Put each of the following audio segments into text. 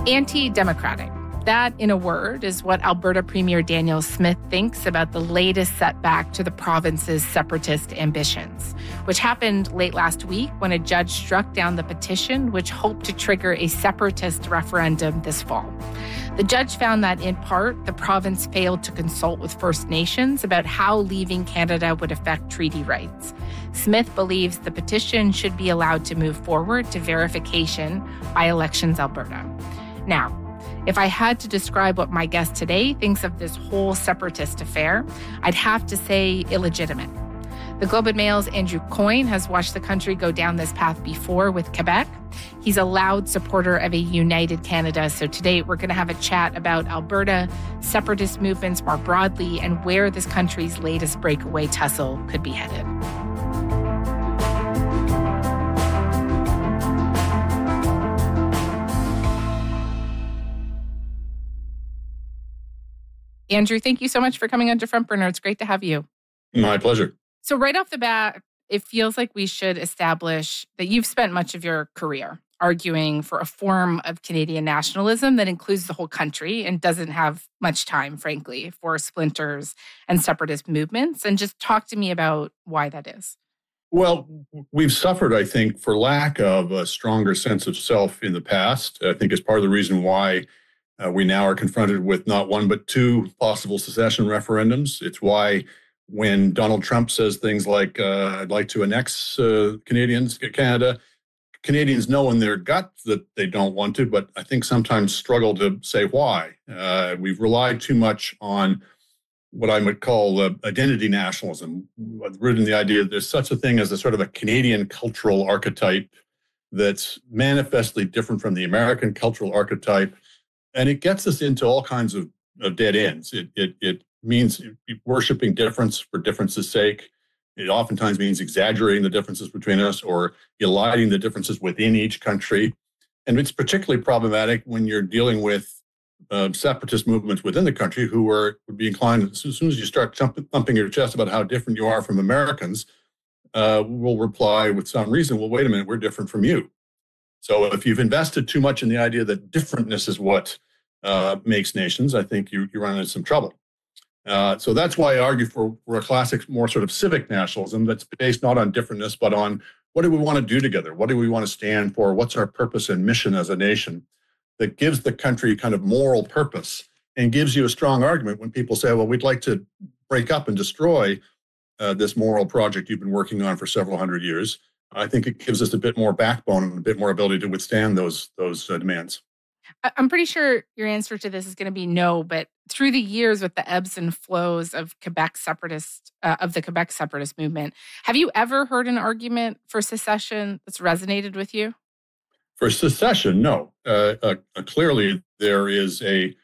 Anti-democratic. That, in a word, is what Alberta Premier Danielle Smith thinks about the latest setback to the province's separatist ambitions, which happened late last week when a judge struck down the petition which hoped to trigger a separatist referendum this fall. The judge found that, in part, the province failed to consult with First Nations about how leaving Canada would affect treaty rights. Smith believes the petition should be allowed to move forward to verification by Elections Alberta. Now, if I had to describe what my guest today thinks of this whole separatist affair, I'd have to say illegitimate. The Globe and Mail's Andrew Coyne has watched the country go down this path before with Quebec. He's a loud supporter of a united Canada. So today we're going to have a chat about Alberta, separatist movements more broadly, and where this country's latest breakaway tussle could be headed. Andrew, thank you so much for coming on to Front Burner. It's great to have you. My pleasure. So right off the bat, it feels like we should establish that you've spent much of your career arguing for a form of Canadian nationalism that includes the whole country and doesn't have much time, frankly, for splinters and separatist movements. And just talk to me about why that is. Well, we've suffered, I think, for lack of a stronger sense of self in the past. I think it's part of the reason why we now are confronted with not one, but two possible secession referendums. It's why when Donald Trump says things like, I'd like to annex Canada, Canadians know in their gut that they don't want to, but I think sometimes struggle to say why. We've relied too much on what I would call identity nationalism, rooted in the idea that there's such a thing as a sort of a Canadian cultural archetype that's manifestly different from the American cultural archetype. And it gets us into all kinds of dead ends. It means worshiping difference for difference's sake. It oftentimes means exaggerating the differences between us or eliding the differences within each country. And it's particularly problematic when you're dealing with separatist movements within the country who would be inclined, as soon as you start thumping your chest about how different you are from Americans, will reply with some reason, well, wait a minute, we're different from you. So if you've invested too much in the idea that differentness is what makes nations, I think you run into some trouble. So that's why I argue for a classic, more sort of civic nationalism that's based not on differentness, but on what do we want to do together? What do we want to stand for? What's our purpose and mission as a nation that gives the country kind of moral purpose and gives you a strong argument when people say, well, we'd like to break up and destroy this moral project you've been working on for several hundred years. I think it gives us a bit more backbone and a bit more ability to withstand those demands. I'm pretty sure your answer to this is going to be no, but through the years with the ebbs and flows of the Quebec separatist movement, have you ever heard an argument for secession that's resonated with you? For secession, no. Clearly, there is a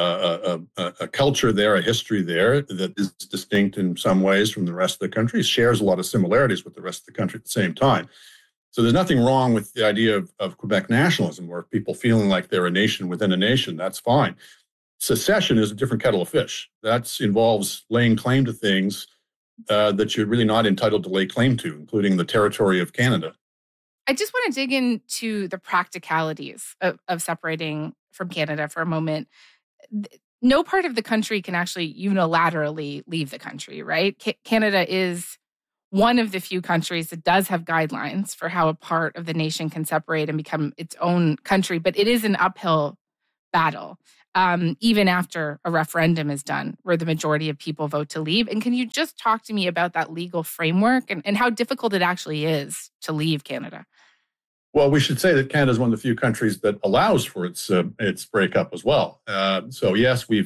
culture there, a history there that is distinct in some ways from the rest of the country, shares a lot of similarities with the rest of the country at the same time. So there's nothing wrong with the idea of Quebec nationalism, where people feeling like they're a nation within a nation. That's fine. Secession is a different kettle of fish. That involves laying claim to things that you're really not entitled to lay claim to, including the territory of Canada. I just want to dig into the practicalities of separating from Canada for a moment. No part of the country can actually unilaterally leave the country, right? Canada is one of the few countries that does have guidelines for how a part of the nation can separate and become its own country, but it is an uphill battle, even after a referendum is done where the majority of people vote to leave. And can you just talk to me about that legal framework and how difficult it actually is to leave Canada? Well, we should say that Canada is one of the few countries that allows for its breakup as well. So yes, we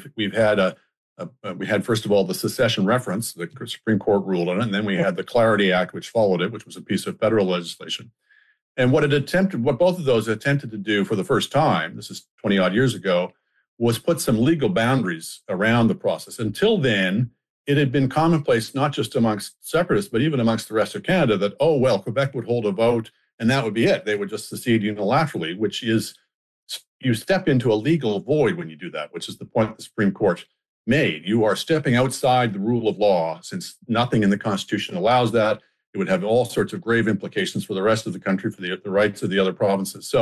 had first of all the secession reference, the Supreme Court ruled on it, and then we had the Clarity Act, which followed it, which was a piece of federal legislation. And what both of those attempted to do for the first time, this is 20 odd years ago, was put some legal boundaries around the process. Until then, it had been commonplace, not just amongst separatists, but even amongst the rest of Canada, that, oh, well, Quebec would hold a vote and that would be it. They would just secede unilaterally, which is, you step into a legal void when you do that, which is the point the Supreme Court made. You are stepping outside the rule of law, since nothing in the Constitution allows that. It would have all sorts of grave implications for the rest of the country, for the rights of the other provinces. So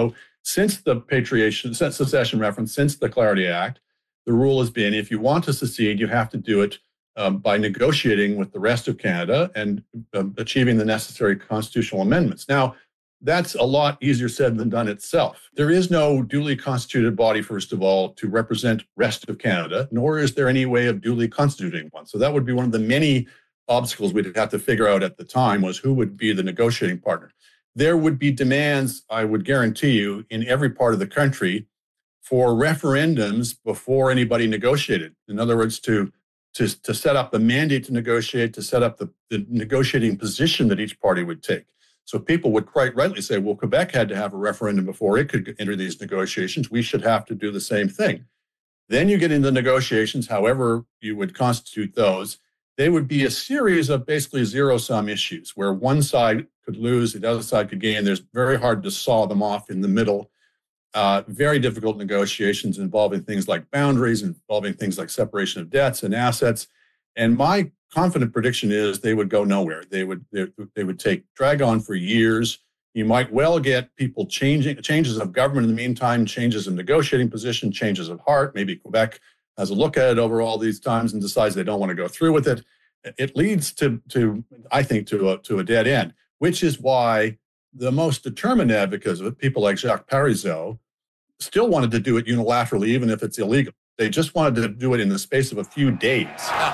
Since the since secession reference, since the Clarity Act, the rule has been if you want to secede, you have to do it by negotiating with the rest of Canada and achieving the necessary constitutional amendments. Now, that's a lot easier said than done itself. There is no duly constituted body, first of all, to represent rest of Canada, nor is there any way of duly constituting one. So that would be one of the many obstacles we'd have to figure out at the time, was who would be the negotiating partner. There would be demands, I would guarantee you, in every part of the country for referendums before anybody negotiated. In other words, to set up the mandate to negotiate, to set up the negotiating position that each party would take. So people would quite rightly say, well, Quebec had to have a referendum before it could enter these negotiations. We should have to do the same thing. Then you get into negotiations, however you would constitute those. They would be a series of basically zero-sum issues where one side could lose, the other side could gain. There's very hard to saw them off in the middle. Very difficult negotiations involving things like boundaries, involving things like separation of debts and assets. And my confident prediction is they would go nowhere. They would drag on for years. You might well get people changes of government in the meantime, changes in negotiating position, changes of heart. Maybe Quebec has a look at it over all these times and decides they don't want to go through with it. It leads to I think, to a dead end, which is why the most determined advocates of it, people like Jacques Parizeau, still wanted to do it unilaterally, even if it's illegal. They just wanted to do it in the space of a few days.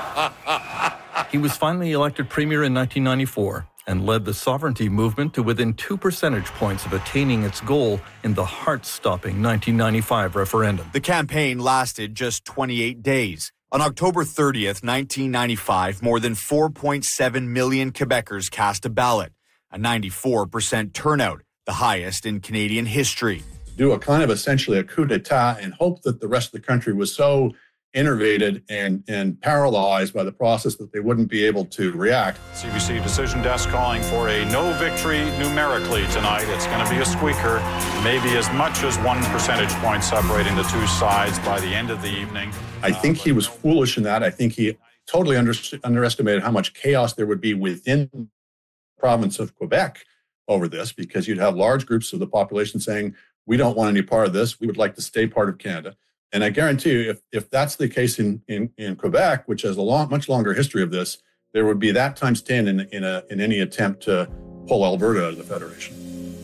He was finally elected premier in 1994 and led the sovereignty movement to within 2 percentage points of attaining its goal in the heart-stopping 1995 referendum. The campaign lasted just 28 days. On October 30th, 1995, more than 4.7 million Quebecers cast a ballot, a 94% turnout, the highest in Canadian history. Do a kind of essentially a coup d'etat and hope that the rest of the country was so enervated and paralyzed by the process that they wouldn't be able to react. CBC Decision Desk calling for a no victory numerically tonight. It's going to be a squeaker, maybe as much as 1 percentage point separating the two sides by the end of the evening. I think he was foolish in that. I think he totally underestimated how much chaos there would be within the province of Quebec over this, because you'd have large groups of the population saying, we don't want any part of this. We would like to stay part of Canada. And I guarantee you, if that's the case in Quebec, which has a much longer history of this, there would be that times 10 in any attempt to pull Alberta out of the Federation.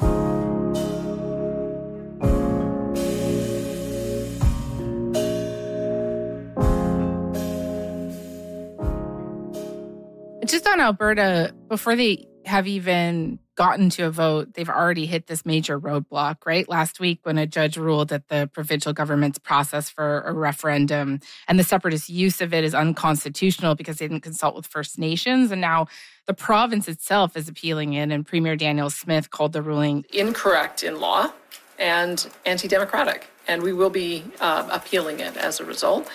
Just on Alberta, before they have even gotten to a vote, they've already hit this major roadblock, right? Last week, when a judge ruled that the provincial government's process for a referendum and the separatist use of it is unconstitutional because they didn't consult with First Nations. And now the province itself is appealing it. And Premier Danielle Smith called the ruling incorrect in law and anti-democratic. And we will be appealing it as a result.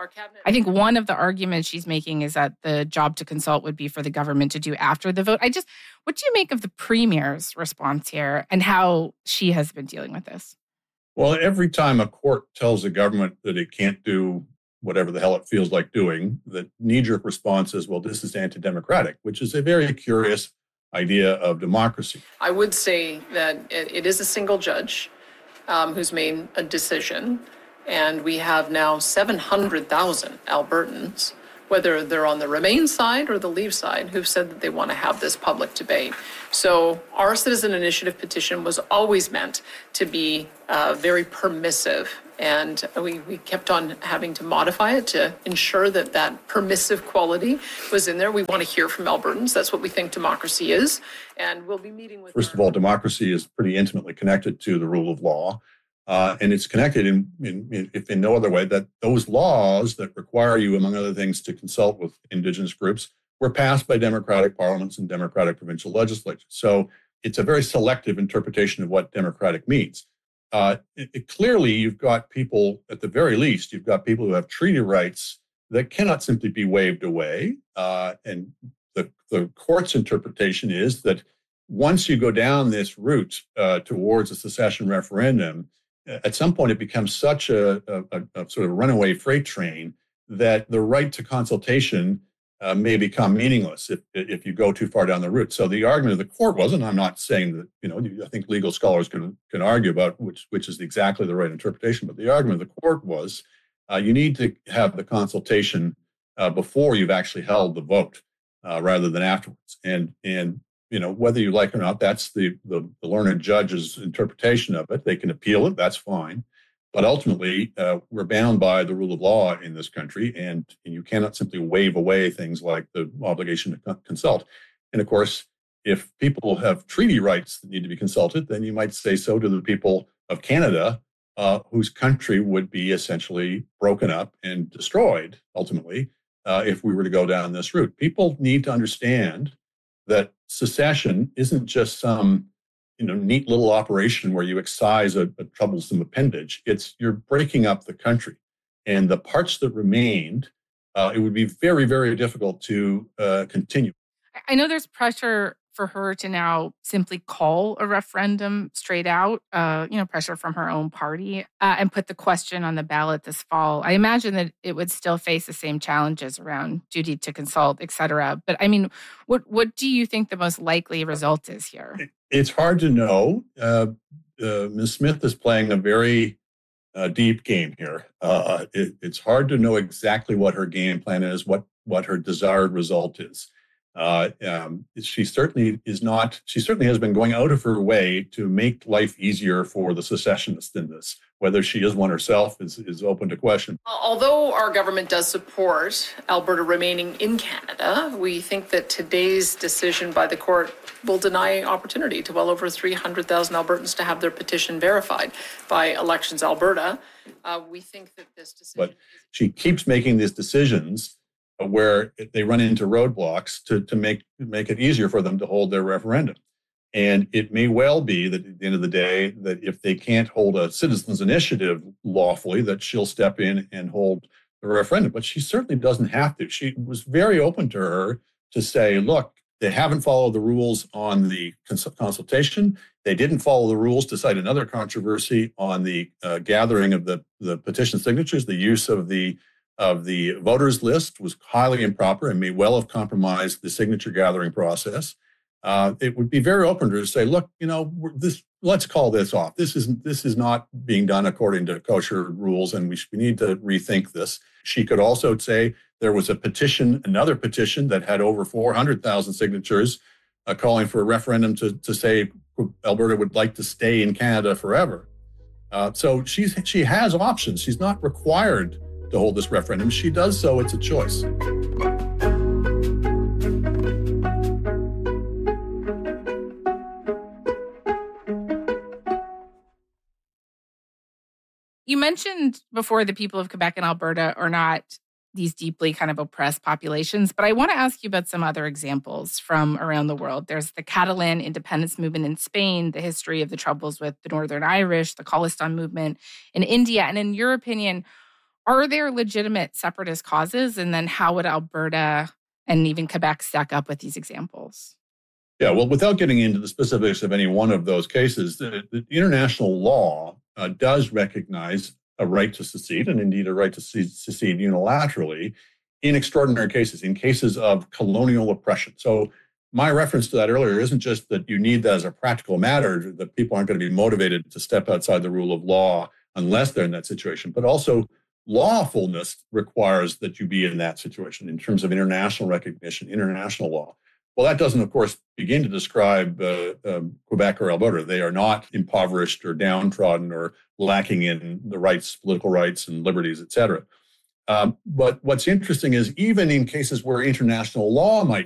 I think one of the arguments she's making is that the job to consult would be for the government to do after the vote. What do you make of the premier's response here and how she has been dealing with this? Well, every time a court tells a government that it can't do whatever the hell it feels like doing, the knee-jerk response is, well, this is anti-democratic, which is a very curious idea of democracy. I would say that it is a single judge who's made a decision. And we have now 700,000 Albertans, whether they're on the Remain side or the Leave side, who've said that they want to have this public debate. So our citizen initiative petition was always meant to be very permissive. And we kept on having to modify it to ensure that that permissive quality was in there. We want to hear from Albertans. That's what we think democracy is. And we'll be meeting with... First of all, democracy is pretty intimately connected to the rule of law. And it's connected if in no other way, that those laws that require you, among other things, to consult with Indigenous groups were passed by democratic parliaments and democratic provincial legislatures. So it's a very selective interpretation of what democratic means. Clearly, you've got people, at the very least, you've got people who have treaty rights that cannot simply be waved away. And the court's interpretation is that once you go down this route towards a secession referendum, at some point it becomes such a sort of runaway freight train that the right to consultation may become meaningless if you go too far down the route. So the argument of the court was, and I'm not saying that, I think legal scholars can argue about which is exactly the right interpretation, but the argument of the court was you need to have the consultation before you've actually held the vote rather than afterwards. And whether you like it or not, that's the learned judge's interpretation of it. They can appeal it, that's fine. But ultimately, we're bound by the rule of law in this country, and you cannot simply wave away things like the obligation to consult. And of course, if people have treaty rights that need to be consulted, then you might say so to the people of Canada, whose country would be essentially broken up and destroyed, ultimately, if we were to go down this route. People need to understand that secession isn't just some neat little operation where you excise a troublesome appendage. You're breaking up the country. And the parts that remained, it would be very, very difficult to continue. I know there's pressure for her to now simply call a referendum straight out, pressure from her own party, and put the question on the ballot this fall. I imagine that it would still face the same challenges around duty to consult, et cetera. But I mean, what do you think the most likely result is here? It's hard to know. Ms. Smith is playing a very deep game here. It's hard to know exactly what her game plan is, what her desired result is. She certainly has been going out of her way to make life easier for the secessionists in this. Whether she is one herself is open to question. Although our government does support Alberta remaining in Canada, we think that today's decision by the court will deny opportunity to well over 300,000 Albertans to have their petition verified by Elections Alberta. We think that this decision... But she keeps making these decisions where they run into roadblocks to make it easier for them to hold their referendum. And it may well be that at the end of the day, that if they can't hold a citizens' initiative lawfully, that she'll step in and hold the referendum. But she certainly doesn't have to. She was very open to her to say, look, they haven't followed the rules on the consultation. They didn't follow the rules to cite another controversy on the gathering of the petition signatures. The use of the voters list was highly improper and may well have compromised the signature gathering process. It would be very open to her to say, look, let's call this off. This is not being done according to kosher rules, and we need to rethink this. She could also say there was another petition that had over 400,000 signatures calling for a referendum to say Alberta would like to stay in Canada forever. So she has options. She's not required to hold this referendum. She does so. It's a choice. You mentioned before the people of Quebec and Alberta are not these deeply kind of oppressed populations, but I want to ask you about some other examples from around the world. There's the Catalan independence movement in Spain, the history of the troubles with the Northern Irish, the Khalistan movement in India. And in your opinion, are there legitimate separatist causes? And then how would Alberta and even Quebec stack up with these examples? Yeah, well, without getting into the specifics of any one of those cases, the international law does recognize a right to secede, and indeed a right to secede unilaterally in extraordinary cases, in cases of colonial oppression. So my reference to that earlier isn't just that you need that as a practical matter, that people aren't going to be motivated to step outside the rule of law unless they're in that situation, but also lawfulness requires that you be in that situation in terms of international recognition, international law. Well, that doesn't, of course, begin to describe Quebec or Alberta. They are not impoverished or downtrodden or lacking in the rights, political rights and liberties, et cetera. But what's interesting is even in cases where international law might